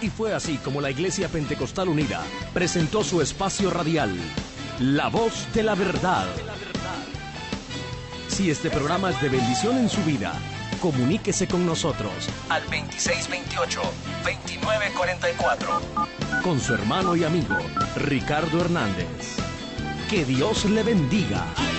Y fue así como la Iglesia Pentecostal Unida presentó su espacio radial, La Voz de la Verdad. Si este programa es de bendición en su vida, comuníquese con nosotros al 2628-2944 con su hermano y amigo Ricardo Hernández. Que Dios le bendiga.